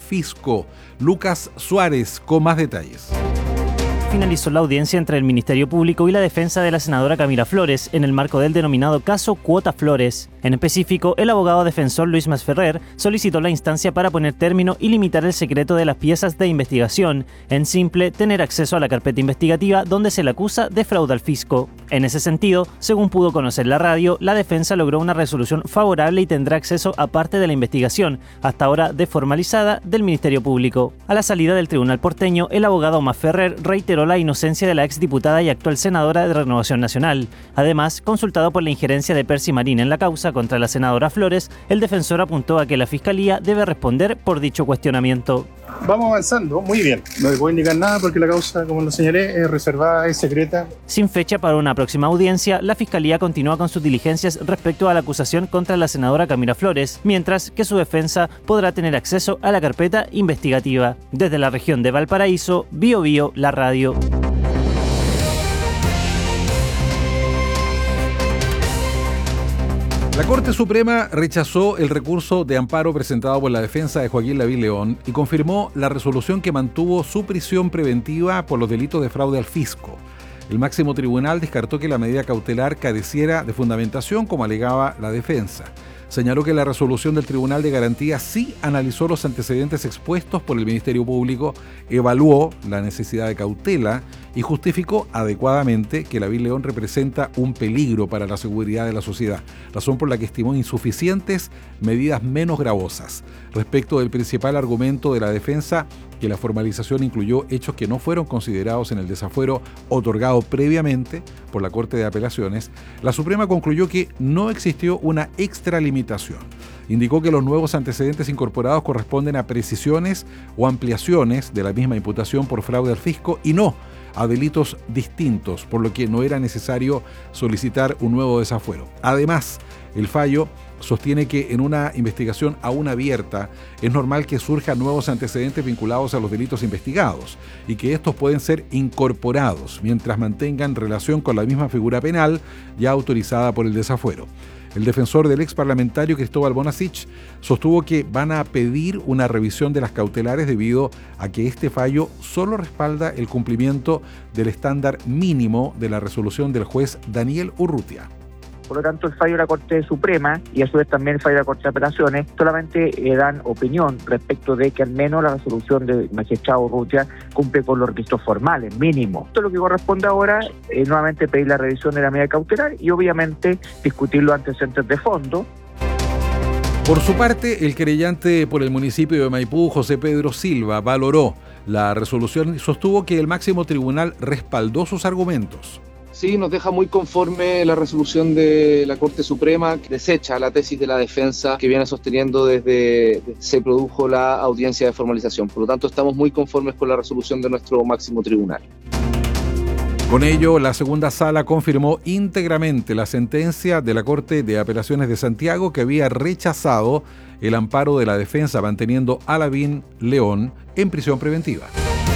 Fisco. Lucas Suárez con más detalles. Finalizó la audiencia entre el Ministerio Público y la defensa de la senadora Camila Flores en el marco del denominado caso Cuota Flores. En específico, el abogado defensor Luis Masferrer solicitó la instancia para poner término y limitar el secreto de las piezas de investigación, en simple, tener acceso a la carpeta investigativa donde se le acusa de fraude al fisco. En ese sentido, según pudo conocer la radio, la defensa logró una resolución favorable y tendrá acceso a parte de la investigación, hasta ahora desformalizada, del Ministerio Público. A la salida del tribunal porteño, el abogado Masferrer reiteró la inocencia de la exdiputada y actual senadora de Renovación Nacional. Además, consultado por la injerencia de Percy Marín en la causa contra la senadora Flores, el defensor apuntó a que la Fiscalía debe responder por dicho cuestionamiento. Vamos avanzando, muy bien. No le puedo indicar nada porque la causa, como lo señalé, es reservada, es secreta. Sin fecha para una próxima audiencia, la Fiscalía continúa con sus diligencias respecto a la acusación contra la senadora Camila Flores, mientras que su defensa podrá tener acceso a la carpeta investigativa. Desde la región de Valparaíso, Biobío, la radio. La Corte Suprema rechazó el recurso de amparo presentado por la defensa de Joaquín Lavín León y confirmó la resolución que mantuvo su prisión preventiva por los delitos de fraude al fisco. El máximo tribunal descartó que la medida cautelar careciera de fundamentación, como alegaba la defensa. Señaló que la resolución del Tribunal de Garantía sí analizó los antecedentes expuestos por el Ministerio Público, evaluó la necesidad de cautela y justificó adecuadamente que Lavín León representa un peligro para la seguridad de la sociedad, razón por la que estimó insuficientes medidas menos gravosas. Respecto del principal argumento de la defensa, que la formalización incluyó hechos que no fueron considerados en el desafuero otorgado previamente por la Corte de Apelaciones, la Suprema concluyó que no existió una extralimitación. Indicó que los nuevos antecedentes incorporados corresponden a precisiones o ampliaciones de la misma imputación por fraude al fisco y no a delitos distintos, por lo que no era necesario solicitar un nuevo desafuero. Además, el fallo sostiene que en una investigación aún abierta es normal que surjan nuevos antecedentes vinculados a los delitos investigados y que estos pueden ser incorporados mientras mantengan relación con la misma figura penal ya autorizada por el desafuero. El defensor del ex parlamentario Cristóbal Bonasich sostuvo que van a pedir una revisión de las cautelares debido a que este fallo solo respalda el cumplimiento del estándar mínimo de la resolución del juez Daniel Urrutia. Por lo tanto, el fallo de la Corte Suprema y a su vez también el fallo de la Corte de Apelaciones solamente dan opinión respecto de que al menos la resolución del magistrado Urrutia cumple con los requisitos formales, mínimo. Esto es lo que corresponde ahora, nuevamente pedir la revisión de la medida cautelar y obviamente discutir los antecedentes de fondo. Por su parte, el querellante por el municipio de Maipú, José Pedro Silva, valoró la resolución y sostuvo que el máximo tribunal respaldó sus argumentos. Sí, nos deja muy conforme la resolución de la Corte Suprema, que desecha la tesis de la defensa que viene sosteniendo desde que se produjo la audiencia de formalización. Por lo tanto, estamos muy conformes con la resolución de nuestro máximo tribunal. Con ello, la segunda sala confirmó íntegramente la sentencia de la Corte de Apelaciones de Santiago, que había rechazado el amparo de la defensa manteniendo a Lavín León en prisión preventiva.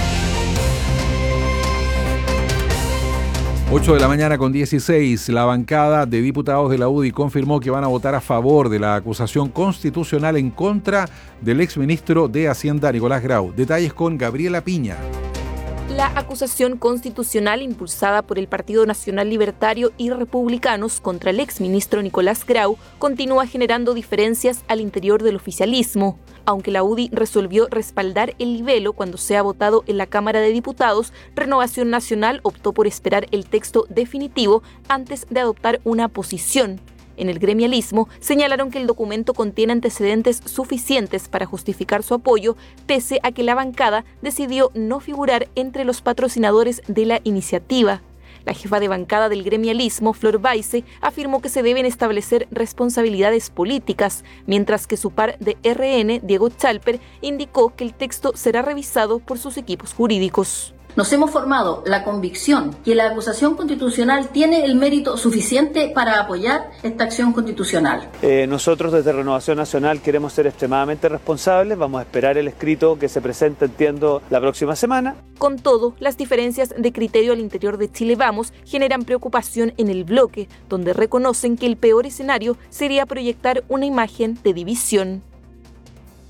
8 de la mañana con 16, la bancada de diputados de la UDI confirmó que van a votar a favor de la acusación constitucional en contra del exministro de Hacienda, Nicolás Grau. Detalles con Gabriela Piña. La acusación constitucional impulsada por el Partido Nacional Libertario y Republicanos contra el exministro Nicolás Grau continúa generando diferencias al interior del oficialismo. Aunque la UDI resolvió respaldar el libelo cuando sea votado en la Cámara de Diputados, Renovación Nacional optó por esperar el texto definitivo antes de adoptar una posición. En el gremialismo señalaron que el documento contiene antecedentes suficientes para justificar su apoyo, pese a que la bancada decidió no figurar entre los patrocinadores de la iniciativa. La jefa de bancada del gremialismo, Flor Baise, afirmó que se deben establecer responsabilidades políticas, mientras que su par de RN, Diego Chalper, indicó que el texto será revisado por sus equipos jurídicos. Nos hemos formado la convicción que la acusación constitucional tiene el mérito suficiente para apoyar esta acción constitucional. Nosotros desde Renovación Nacional queremos ser extremadamente responsables, vamos a esperar el escrito que se presente, entiendo, la próxima semana. Con todo, las diferencias de criterio al interior de Chile Vamos generan preocupación en el bloque, donde reconocen que el peor escenario sería proyectar una imagen de división.